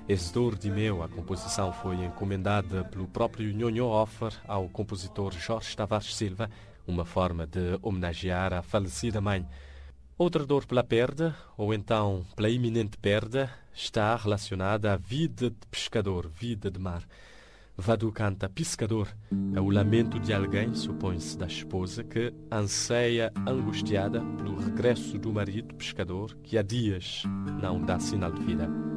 Esse dor de meu, a composição foi encomendada pelo próprio Nhonhô Offer ao compositor Jorge Tavares Silva, uma forma de homenagear a falecida mãe. Outra dor pela perda, ou então pela iminente perda, está relacionada à vida de pescador, vida de mar. Vadu canta Pescador. É o lamento de alguém, supõe-se da esposa, que anseia angustiada pelo regresso do marido pescador que há dias não dá sinal de vida.